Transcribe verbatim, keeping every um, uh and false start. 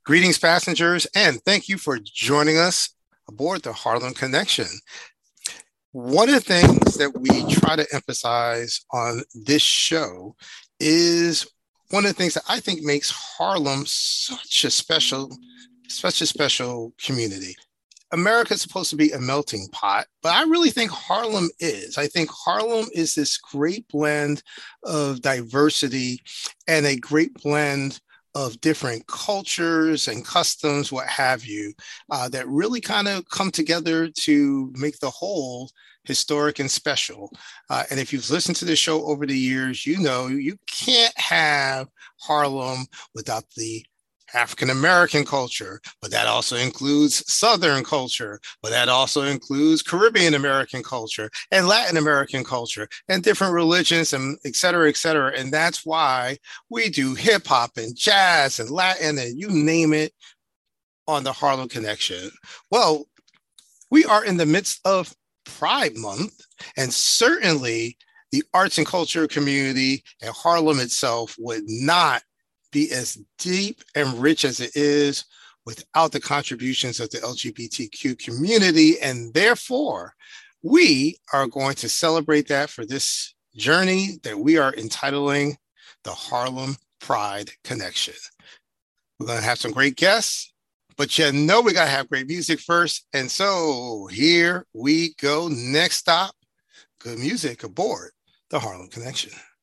Greetings, passengers, and thank you for joining us aboard the Harlem Connection. One of the things that we try to emphasize on this show is one of the things that I think makes Harlem such a special, such a special community. America is supposed to be a melting pot, but I really think Harlem is. I think Harlem is this great blend of diversity and a great blend of different cultures and customs, what have you, uh, that really kind of come together to make the whole historic and special. Uh, and if you've listened to the show over the years, you know you can't have Harlem without the African American culture, but that also includes Southern culture, but that also includes Caribbean American culture and Latin American culture and different religions and et cetera, et cetera. And that's why we do hip hop and jazz and Latin and you name it on the Harlem Connection. Well, we are in the midst of Pride Month, and certainly the arts and culture community and Harlem itself would not be as deep and rich as it is without the contributions of the L G B T Q community. And therefore, we are going to celebrate that for this journey that we are entitling the Harlem Pride Connection. We're going to have some great guests, but you know we got to have great music first. And so here we go. Next stop, good music aboard the Harlem Connection.